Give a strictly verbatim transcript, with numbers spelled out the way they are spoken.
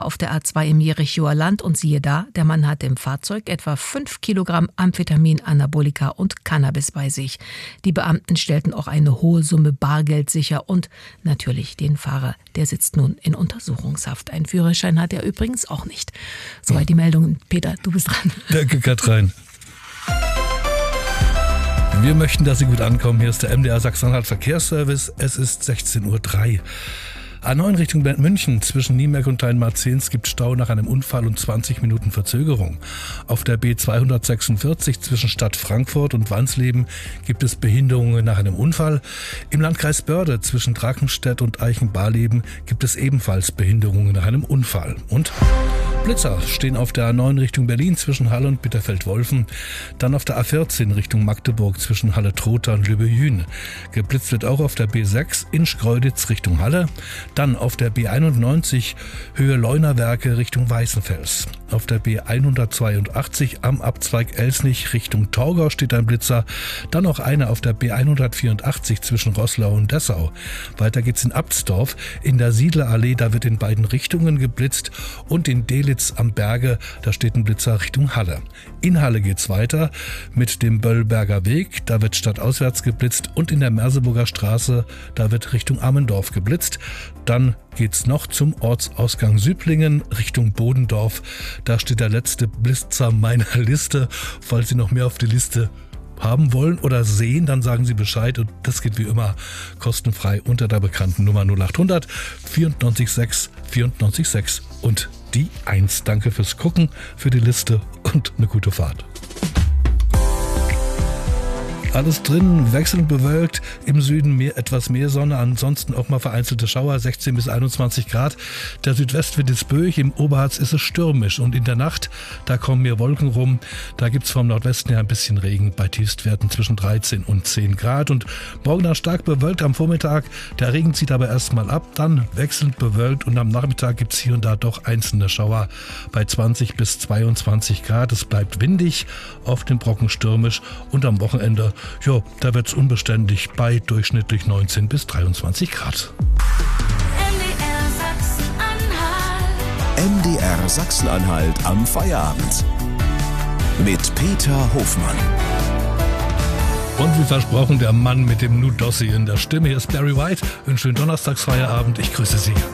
auf der A zwei im Jerichoer Land und siehe da, der Mann hatte im Fahrzeug etwa fünf Kilogramm Amphetamin, Anabolika und Cannabis bei sich. Die Beamten stellten auch eine hohe Summe Bargeld sicher und natürlich den Fahrer, der sitzt nun in Untersuchungshaft. Einen Führerschein hat er übrigens auch nicht. Soweit die Meldungen. Peter, du bist dran. Danke, Katrin. Wir möchten, dass Sie gut ankommen. Hier ist der M D R Sachsen-Anhalt Verkehrsservice. Es ist sechzehn Uhr drei. A neun Richtung München zwischen Niemerk und Kleinmarzens gibt Stau nach einem Unfall und zwanzig Minuten Verzögerung. Auf der B zweihundertsechsundvierzig zwischen Stadt Frankfurt und Wansleben gibt es Behinderungen nach einem Unfall. Im Landkreis Börde zwischen Drachenstedt und Eichenbarleben gibt es ebenfalls Behinderungen nach einem Unfall. Und Blitzer stehen auf der A neun Richtung Berlin zwischen Halle und Bitterfeld-Wolfen. Dann auf der A vierzehn Richtung Magdeburg zwischen Halle-Trotha und Lübbe-Jühn. Geblitzt wird auch auf der B sechs in Schkeuditz Richtung Halle. Dann auf der B einundneunzig Höhe Leunawerke Richtung Weißenfels. Auf der B hundertzweiundachtzig am Abzweig Elsnich Richtung Torgau steht ein Blitzer. Dann noch einer auf der B hundertvierundachtzig zwischen Roßlau und Dessau. Weiter geht's in Abtsdorf in der Siedlerallee, da wird in beiden Richtungen geblitzt. Und in Delitzsch am Berge, da steht ein Blitzer Richtung Halle. In Halle geht's weiter mit dem Böllberger Weg, da wird stadtauswärts geblitzt. Und in der Merseburger Straße, da wird Richtung Ammendorf geblitzt. Dann geht's noch zum Ortsausgang Süblingen Richtung Bodendorf. Da steht der letzte Blitzer meiner Liste. Falls Sie noch mehr auf die Liste haben wollen oder sehen, dann sagen Sie Bescheid. Und das geht wie immer kostenfrei unter der bekannten Nummer null achthundert vierundneunzig sechs vierundneunzig sechs und die eins. Danke fürs Gucken, für die Liste und eine gute Fahrt. Alles drin, wechselnd bewölkt, im Süden mehr, etwas mehr Sonne, ansonsten auch mal vereinzelte Schauer, sechzehn bis einundzwanzig Grad. Der Südwestwind ist böig, im Oberharz ist es stürmisch und in der Nacht, da kommen mehr Wolken rum, da gibt's vom Nordwesten her ein bisschen Regen bei Tiefstwerten zwischen dreizehn und zehn Grad und morgen dann stark bewölkt am Vormittag, der Regen zieht aber erstmal ab, dann wechselnd bewölkt und am Nachmittag gibt's hier und da doch einzelne Schauer bei zwanzig bis zweiundzwanzig Grad. Es bleibt windig, auf den Brocken stürmisch und am Wochenende ja, da wird's unbeständig bei durchschnittlich neunzehn bis dreiundzwanzig Grad. M D R Sachsen-Anhalt am Feierabend. Mit Peter Hofmann. Und wie versprochen, der Mann mit dem Nudossi in der Stimme. Hier ist Barry White. Einen schönen Donnerstagsfeierabend. Ich grüße Sie.